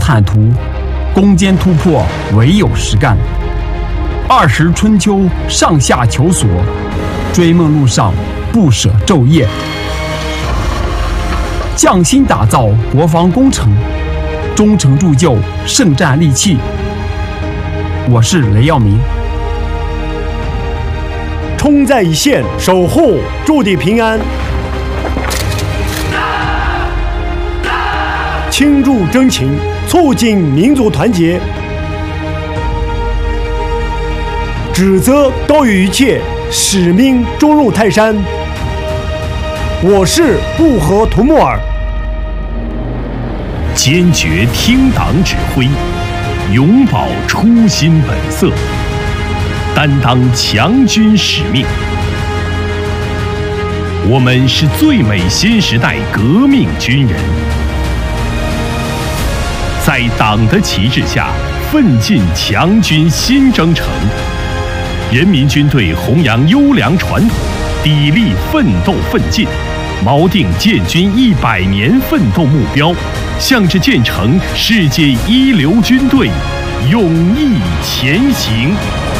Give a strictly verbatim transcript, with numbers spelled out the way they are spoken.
坦途，攻坚突破唯有实干。二十春秋上下求索，追梦路上不舍昼夜。匠心打造国防工程，忠诚铸就圣战利器。我是雷耀明。 冲在一线，守护驻地平安，倾注真情，促进民族团结。指责高于一切，使命终入泰山。我是布和图木尔。 坚决听党指挥，永葆初心本色，担当强军使命。我们是最美新时代革命军人，在党的旗帜下奋进强军新征程。人民军队弘扬优良传统，砥砺奋斗奋进，锚定建军一百年奋斗目标，向着建成世界一流军队勇毅前行。